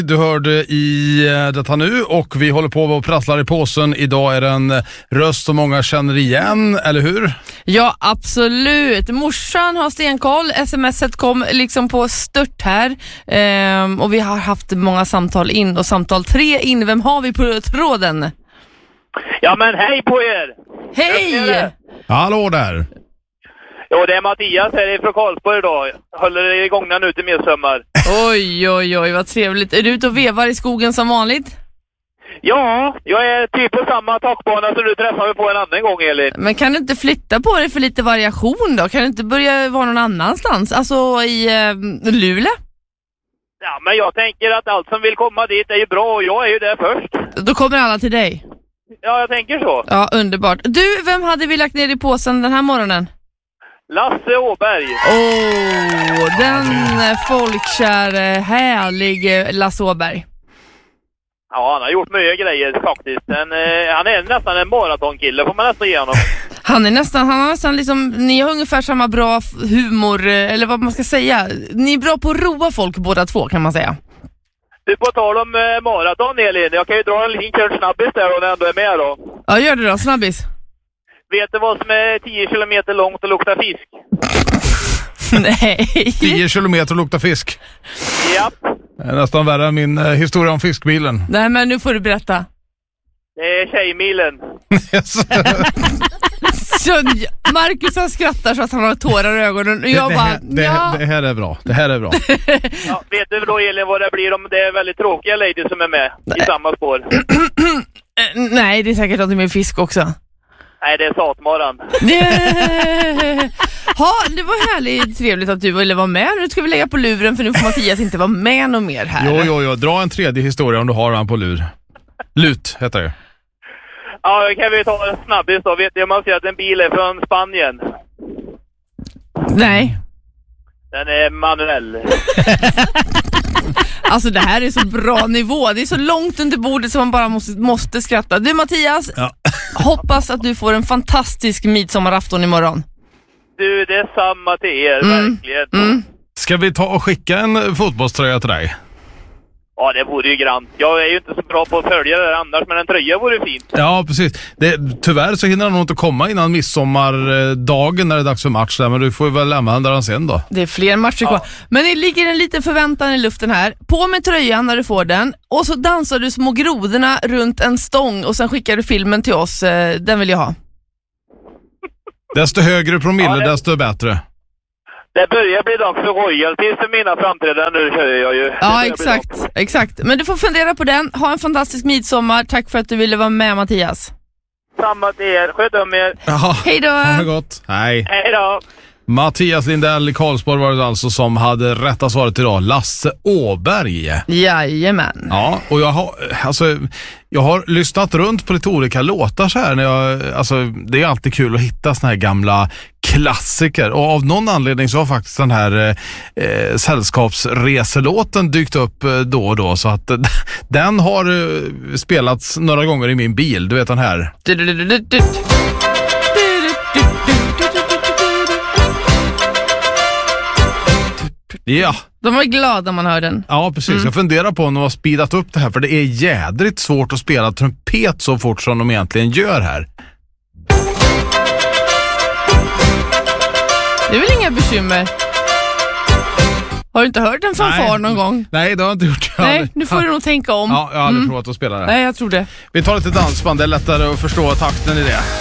Du hörde i detta nu och vi håller på och prasslar i påsen. Idag är det en röst som många känner igen, eller hur? Ja, absolut. Morsan har stenkoll. Smset kom liksom på stört här. Och vi har haft många samtal in och samtal 3 in. Vem har vi på tråden? Ja, men hej på er! Hej! Hallå där! Jo, det är Mattias här från Karlsborg idag. Håller det igång nu till midsommar. Oj, vad trevligt. Är du ute och vevar i skogen som vanligt? Ja, jag är typ på samma takbana som du träffade på en annan gång, Elin. Men kan du inte flytta på dig för lite variation då? Kan du inte börja vara någon annanstans? Alltså i Luleå? Ja, men jag tänker att allt som vill komma dit är ju bra och jag är ju där först. Då kommer alla till dig? Ja, jag tänker så. Ja, underbart. Du, vem hade vi lagt ner i påsen den här morgonen? Lasse Åberg. Den folkkär, härlig Lasse Åberg. Ja, han har gjort mycket grejer faktiskt. Han är nästan en maratonkille, får man nästan ge honom. Han har nästan liksom, ni har ungefär samma bra humor, eller vad man ska säga. Ni är bra på att roa folk båda två, kan man säga. Du, på tal om maraton, Elin, jag kan ju dra en liten kört snabbis där och ändå är med då. Ja, gör det då, snabbis. Vet du vad som är 10 kilometer långt och luktar fisk? Nej. 10 kilometer och luktar fisk. Japp. Det är nästan värre än min historia om fiskbilen. Nej, men nu får du berätta. Det är tjejmilen. Så Marcus han skrattar så att han har tårar i ögonen. Och jag det här är bra. Det här är bra. Ja, vet du då, Elin, vad det blir om det är väldigt tråkiga ladies som är med i samma spår? Nej, det är säkert något med fisk också. Nej, det är satmaran. Ja, det var härligt trevligt att du ville vara med. Nu ska vi lägga på luren för nu får Mattias inte vara med någon mer här. Jo, dra en tredje historia om du har han på lur. Lut heter det. Ja, kan vi ta snabbis då? Vet du, man ser att en bil är från Spanien. Nej. Den är manuell. Alltså det här är så bra nivå. Det är så långt under bordet som man bara måste skratta. Du Mattias, hoppas att du får en fantastisk midsommarafton imorgon. Du, det är samma till er, verkligen. Ska vi ta och skicka en fotbollströja till dig? Ja, det vore ju grant. Jag är ju inte så bra på att följa det annars, men en tröja vore fint. Ja, precis. Tyvärr så hinner han nog inte komma innan midsommardagen när det är dags för match där, men du får ju väl använda den sen då. Det är fler matcher kvar. Men det ligger en liten förväntan i luften här. På med tröjan när du får den och så dansar du små grodorna runt en stång och sen skickar du filmen till oss. Den vill jag ha. Desto högre promille, desto bättre. Det börjar bli dags för royalties för mina framträdanden. Nu kör jag ju. Ja, exakt. Men du får fundera på den. Ha en fantastisk midsommar. Tack för att du ville vara med, Mattias. Samma till er. Sköt om er. Hej då. Ha det gott. Hej. Hej då. Mattias Lindell i Karlsborg var det alltså som hade rätta svaret idag. Lasse Åberg. Jajamän. Ja, och jag har lyssnat runt på lite olika låtar så här. Det är alltid kul att hitta såna här gamla klassiker. Och av någon anledning så har faktiskt den här sällskapsreselåten dykt upp då och då. Så att den har spelats några gånger i min bil. Du vet den här. Ja. De var glada när man hör den. Ja, precis. Jag funderar på om de har speedat upp det här, för det är jädrigt svårt att spela trumpet så fort som de egentligen gör här. Det är väl inga bekymmer. Har du inte hört en fanfar någon gång? Nej, det har jag inte gjort. Nej, nu får du nog tänka om. Ja, jag har aldrig provat att spela det. Nej, jag tror det. Vi tar lite dansband, det är lättare att förstå takten i det.